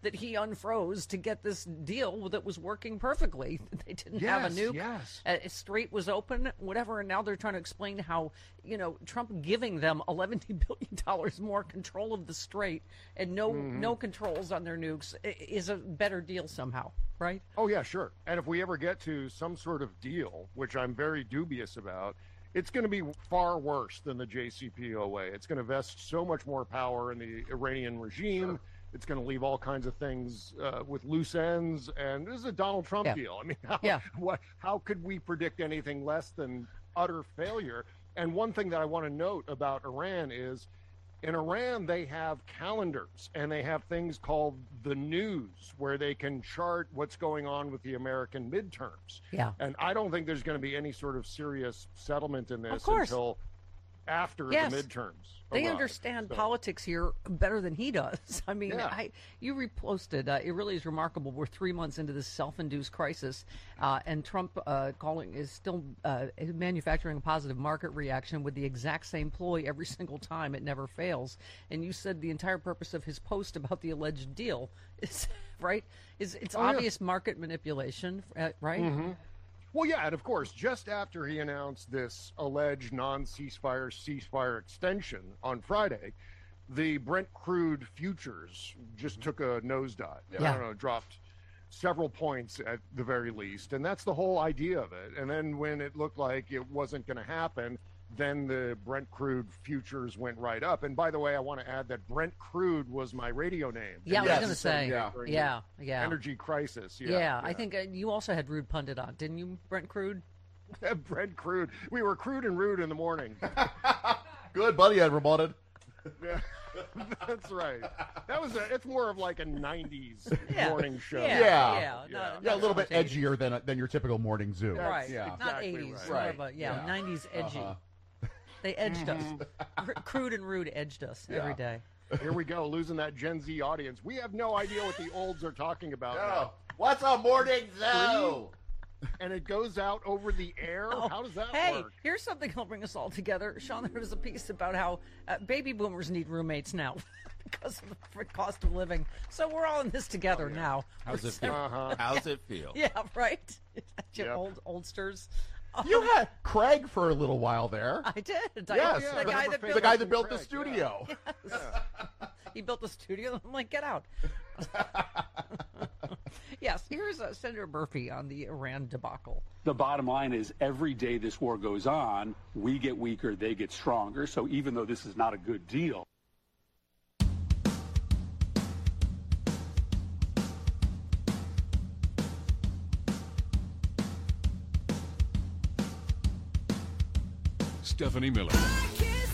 that he unfroze to get this deal that was working perfectly. They didn't have a nuke. Yes. Strait was open, whatever, and now they're trying to explain how, Trump giving them $11 billion more control of the strait and no controls on their nukes is a better deal somehow, right? Oh, yeah, sure. And if we ever get to some sort of deal, which I'm very dubious about, it's going to be far worse than the JCPOA. It's going to vest so much more power in the Iranian regime. Sure. It's going to leave all kinds of things with loose ends. And this is a Donald Trump deal. I mean, how could we predict anything less than utter failure? And one thing that I want to note about Iran is, in Iran, they have calendars and they have things called the news where they can chart what's going on with the American midterms. Yeah. And I don't think there's going to be any sort of serious settlement in this until after the midterms. They understand politics here better than he does. I mean, you reposted. It really is remarkable. We're 3 months into this self-induced crisis, and Trump is still manufacturing a positive market reaction with the exact same ploy every single time. It never fails. And you said the entire purpose of his post about the alleged deal is it's obvious market manipulation, right? Mm-hmm. Well, yeah, and of course, just after he announced this alleged ceasefire extension on Friday, the Brent crude futures just took a nosedive. Yeah. I don't know, dropped several points at the very least, and that's the whole idea of it. And then when it looked like it wasn't going to happen, then the Brent crude futures went right up. And by the way, I want to add that Brent crude was my radio name. Yeah, I was going to say. Yeah. Energy crisis. Yeah. I think you also had Rude Pundit on, didn't you, Brent Crude? Brent Crude. We were crude and rude in the morning. Good buddy, Ed Ramonet. Yeah, that's right. It's more of like a 90s morning show. Yeah, a little bit edgier than your typical morning zoo. Right. Yeah. Not 80s. Right. 90s edgy. They edged us. Crude and rude edged us every day. Here we go, losing that Gen Z audience. We have no idea what the olds are talking about now. What's a morning zoo? And it goes out over the air? How does that work? Hey, here's something that'll bring us all together. Sean, there was a piece about how baby boomers need roommates now because of the cost of living. So we're all in this together now. How's it feel? How's it feel? Yeah, right. Oldsters. You had Craig for a little while there. I did. Yes, the guy that built the studio. Yes. He built the studio. I'm like, get out. Yes, here's Senator Murphy on the Iran debacle. The bottom line is every day this war goes on, we get weaker, they get stronger. So even though this is not a good deal. Stephanie Miller.